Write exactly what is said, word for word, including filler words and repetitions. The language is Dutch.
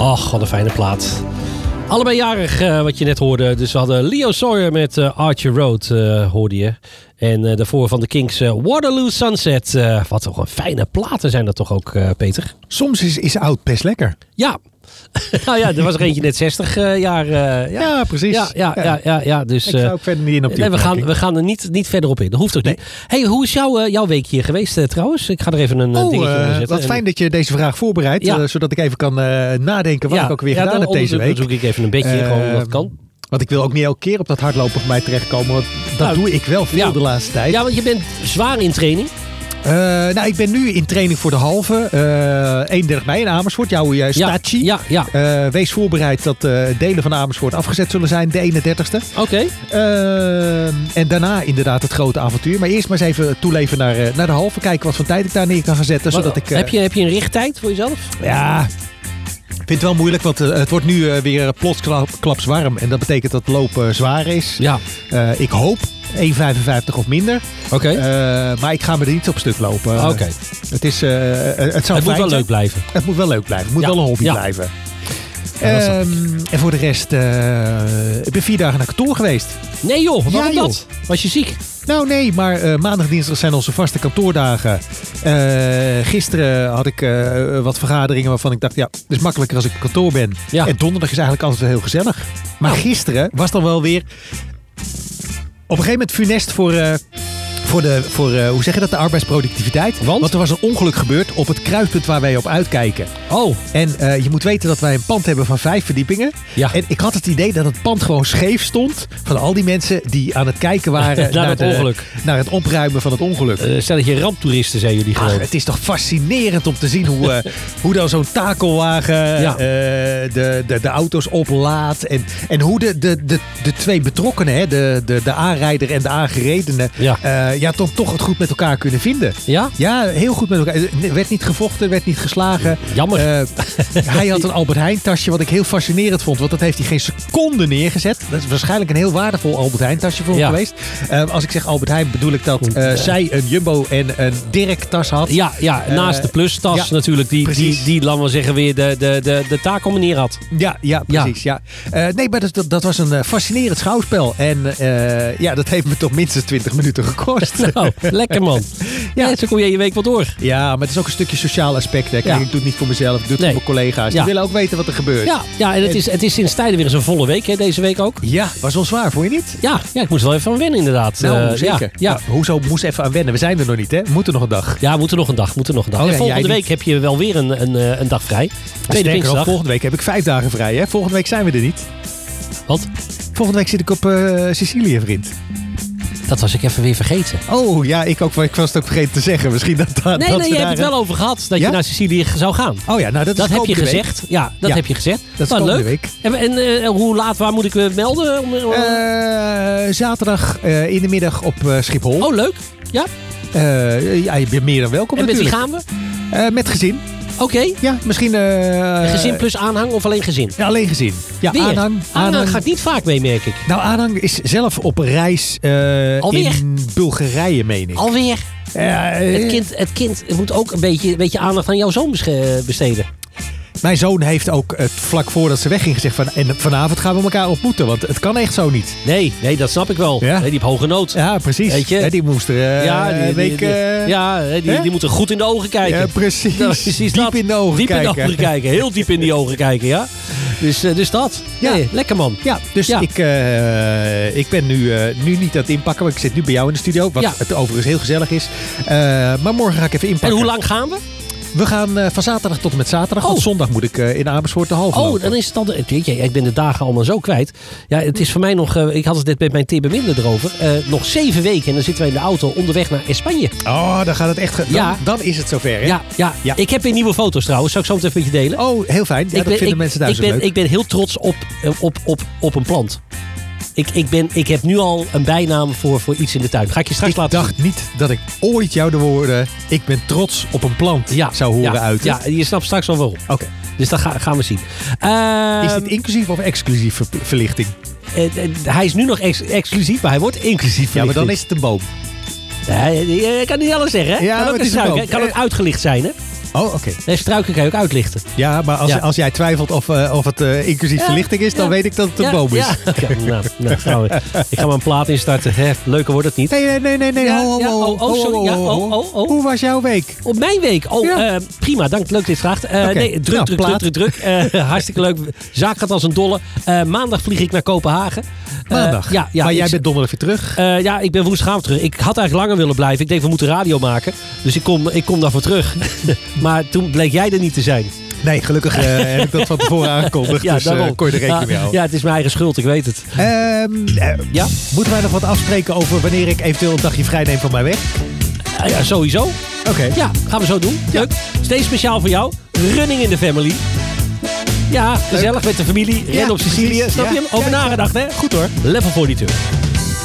Och, wat een fijne plaat. Allebei jarig, uh, wat je net hoorde. Dus we hadden Leo Sawyer met uh, Archer Road, uh, hoorde je. En uh, daarvoor van de Kings uh, Waterloo Sunset. Uh, wat toch een fijne platen zijn dat toch ook, uh, Peter? Soms is, is oud best lekker. Ja. Nou ja, er was er eentje net zestig uh, jaar. Uh, ja. ja, precies. Ja, ja, ja. ja, ja, ja dus, ik ga ook verder niet in op die nee, we gaan, we gaan er niet, niet verder op in. Dat hoeft ook niet. Nee. Hey, hoe is jouw, uh, jouw week hier geweest uh, trouwens? Ik ga er even een oh, dingetje uh, onder zetten. Wat fijn dat je deze vraag voorbereidt. Ja. Uh, zodat ik even kan uh, nadenken wat ja. ik ook weer ja, gedaan heb deze week. Dan zoek ik even een bedje, uh, gewoon dat kan. Want ik wil ook niet elke keer op dat hardlopen van mij terechtkomen. Want dat nou, doe ik wel veel ja. de laatste tijd. Ja, want je bent zwaar in training. Uh, nou, ik ben nu in training voor de halve. Uh, eenendertig mei in Amersfoort, jouw uh, statie. Ja, ja, ja. Uh, wees voorbereid dat uh, delen van Amersfoort afgezet zullen zijn, de eenendertigste. Oké. Okay. Uh, en daarna inderdaad het grote avontuur. Maar eerst maar eens even toeleven naar, uh, naar de halve. Kijken wat voor tijd ik daar neer kan gaan zetten. Maar, zodat ik, uh, heb, je, heb je een richttijd voor jezelf? Ja... Ik vind het wel moeilijk, want uh, het wordt nu uh, weer plotsklaps warm. En dat betekent dat lopen zwaar is. Ja. Uh, ik hoop één vijfenvijftig of minder. Oké. Okay. Uh, maar ik ga me er niet op stuk lopen. Oké. Okay. Het, is, uh, het, zou het moet wel leuk blijven. Het moet wel leuk blijven. Het moet ja. wel een hobby ja. blijven. Ja, um, en voor de rest, uh, ik ben vier dagen naar kantoor geweest. Nee joh, waarom ja, dat? Was je ziek? Nou nee, maar uh, maandag, dinsdag zijn onze vaste kantoordagen. Uh, gisteren had ik uh, wat vergaderingen waarvan ik dacht, ja, het is makkelijker als ik op kantoor ben. Ja. En donderdag is eigenlijk altijd wel heel gezellig. Maar oh. gisteren was dan wel weer op een gegeven moment funest voor... Uh, Voor de, voor, uh, hoe zeg je dat, de arbeidsproductiviteit. Want? Want er was een ongeluk gebeurd op het kruispunt waar wij op uitkijken. Oh. En uh, je moet weten dat wij een pand hebben van vijf verdiepingen. Ja. En ik had het idee dat het pand gewoon scheef stond. Van al die mensen die aan het kijken waren naar, naar, het de, ongeluk. naar het opruimen van het ongeluk. Uh, stel dat je ramptoeristen zijn jullie gewoon. Ach, het is toch fascinerend om te zien hoe, uh, hoe dan zo'n takelwagen ja. uh, de, de, de auto's oplaadt. En, en hoe de, de, de, de twee betrokkenen, hè, de, de, de aanrijder en de aangeredene... Ja. Uh, ja, toch, toch het goed met elkaar kunnen vinden. Ja? Ja, heel goed met elkaar. Er werd niet gevochten, werd niet geslagen. Jammer. Uh, hij had een Albert Heijn tasje, wat ik heel fascinerend vond. Want dat heeft hij geen seconde neergezet. Dat is waarschijnlijk een heel waardevol Albert Heijn tasje voor hem ja. geweest. Uh, als ik zeg Albert Heijn, bedoel ik dat uh, uh, zij een Jumbo en een Dirk tas had. Ja, ja naast uh, de Plus tas ja, natuurlijk. Die, die, die, laten we zeggen, weer de, de, de, de taak meneer had. Ja, ja precies. Ja. Ja. Uh, nee, maar dat, dat, dat was een uh, fascinerend schouwspel. En uh, ja, dat heeft me toch minstens twintig minuten gekost. Nou, lekker man. Ja, ja, zo kom je je week wel door. Ja, maar het is ook een stukje sociaal aspect. Hè. Kijk, ja. ik doe het niet voor mezelf, ik doe het nee. voor mijn collega's. Die ja. willen ook weten wat er gebeurt. Ja, ja en het is, het is sinds tijden weer eens een volle week, hè, deze week ook. Ja, was wel zwaar, vond je niet? Ja, ja ik moest er wel even aan wennen inderdaad. Nou, uh, zeker. Ja, ja. Nou, hoezo moest even aan wennen? We zijn er nog niet, hè? We moeten nog een dag. Ja, we moeten nog een dag. Moeten nog een dag. Oh, en ja, volgende week niet. heb je wel weer een, een, een dag vrij. Tweede Pinksterdag. Volgende week heb ik vijf dagen vrij, hè? Volgende week zijn we er niet. Wat? Volgende week zit ik op uh, Sicilië, vriend. Dat was ik even weer vergeten. Oh, ja, ik, ook, ik was het ook vergeten te zeggen. Misschien dat dat Nee, dat nee, je hebt het wel over gehad dat ja? je naar Sicilië zou gaan. Oh ja, nou dat is Dat heb je week. gezegd. Ja, dat ja. heb je gezegd. Dat is nou, leuk. week. En, en uh, hoe laat, waar moet ik me melden? Uh, zaterdag uh, in de middag op uh, Schiphol. Oh, leuk. Ja. Uh, ja, je bent meer dan welkom. En natuurlijk. met wie gaan we? Uh, met gezin. Oké. Okay. Ja, misschien... Uh, gezin plus aanhang of alleen gezin? Ja, alleen gezin. Ja, Weer? aanhang. Aanhang, aanhang gaat niet vaak mee, merk ik. Nou, aanhang is zelf op reis uh, in Bulgarije, meen ik. Alweer? Uh, uh, het, kind, het kind moet ook een beetje, een beetje aandacht aan jouw zoon besteden. Mijn zoon heeft ook uh, vlak voordat ze wegging gezegd van... en vanavond gaan we elkaar ontmoeten, want het kan echt zo niet. Nee, nee dat snap ik wel. Ja? Nee, die heeft hoge nood. Ja, precies. Weet je? Ja, die moest er uh, ja, die, een week... Die, die, uh, ja, die, die moet er goed in de ogen kijken. Ja, precies. Dat, precies diep dat. in de ogen diep kijken. Diep in de ogen kijken. Heel diep in die ogen kijken, ja. Dus, uh, dus dat. Ja. Nee, lekker man. Ja, dus ja. Ik, uh, ik ben nu, uh, nu niet aan het inpakken, want ik zit nu bij jou in de studio. Wat ja. het overigens heel gezellig is. Uh, maar morgen ga ik even inpakken. En hoe lang gaan we? We gaan uh, van zaterdag tot en met zaterdag. Oh. Want zondag moet ik uh, in Amersfoort de halve Oh, lopen. dan is het dan... Weet je, ik ben de dagen allemaal zo kwijt. Ja, het is voor mij nog... Uh, ik had het net met mijn Tibbe Minder erover. Uh, nog zeven weken en dan zitten wij in de auto onderweg naar Spanje. Oh, dan gaat het echt... Dan, ja. dan is het zover, hè? Ja, ja, ja. Ik heb weer nieuwe foto's trouwens. Zou ik zo meteen even met je delen? Oh, heel fijn. Ja, ik dat ben, vinden ik, mensen thuis ik ben, leuk. Ik ben heel trots op, op, op, op een plant. Ik, ik, ben, ik heb nu al een bijnaam voor, voor iets in de tuin. Ga ik je straks ik laten zien. Ik dacht niet dat ik ooit jou de woorden... ik ben trots op een plant ja, zou horen ja, uiten. Ja, je snapt straks wel waarom. Oké. Okay. Dus dat ga, gaan we zien. Uh, is dit inclusief of exclusief ver, verlichting? Uh, uh, hij is nu nog ex, exclusief, maar hij wordt inclusief verlichting. Ja, maar dan is het een boom. Uh, ik kan niet alles zeggen. Hè? Ja, kan ook, het is struik, kan ook uitgelicht zijn, hè? Oh, oké. Okay. Nee, struiken kan je ook uitlichten. Ja, maar als, ja. als jij twijfelt of, uh, of het uh, inclusief ja, verlichting is, dan ja. weet ik dat het een ja, boom is. Ja. Okay, nou, nou, gaan we. Ik ga maar een plaat instarten. Hè, leuker wordt het niet. Nee, nee, nee. nee, nee. Ja, ho, ho, ja, oh, oh, sorry. Ja, oh, oh, oh. Hoe was jouw week? Op mijn week? Oh, ja. uh, prima. Dank. Leuk dit vraagt. Uh, okay. Nee, druk, nou, druk, druk, druk, druk, druk. Uh, hartstikke leuk. Zaak gaat als een dolle. Uh, maandag vlieg ik naar Kopenhagen. Maandag? Uh, ja, ja, maar jij ik, bent donderdag weer terug? Uh, ja, ik ben woensdagavond terug. Ik had eigenlijk langer willen blijven. Ik denk, we moeten radio maken. Dus ik kom, ik kom daarvoor terug. Maar toen bleek jij er niet te zijn. Nee, gelukkig uh, heb ik dat van tevoren aangekondigd. Ja, dus uh, kon je er rekening ja, mee houden. Ja, het is mijn eigen schuld, ik weet het. Um, uh, ja? Moeten wij nog wat afspreken over wanneer ik eventueel een dagje vrij neem van mijn weg? Uh, ja, sowieso. Oké. Okay. Ja, gaan we zo doen. Ja. Leuk. Steeds speciaal voor jou. Running in the Family. Ja, gezellig Leuk. Met de familie. Ren ja, op Sicilië. Snap ja. je hem? Over ja, nagedacht, hè? Goed hoor. Level tweeënveertig.